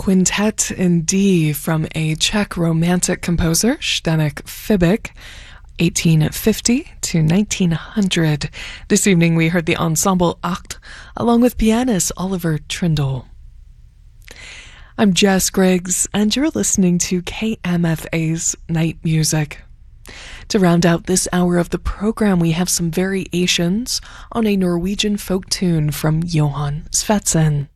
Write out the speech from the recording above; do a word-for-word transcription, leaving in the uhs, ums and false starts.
Quintet in D from a Czech romantic composer, Zdeněk Fibik, eighteen fifty to nineteen hundred. This evening we heard the ensemble Acht along with pianist Oliver Trindle. I'm Jess Griggs, and you're listening to K M F A's Night Music. To round out this hour of the program, we have some variations on a Norwegian folk tune from Johan Svendsen.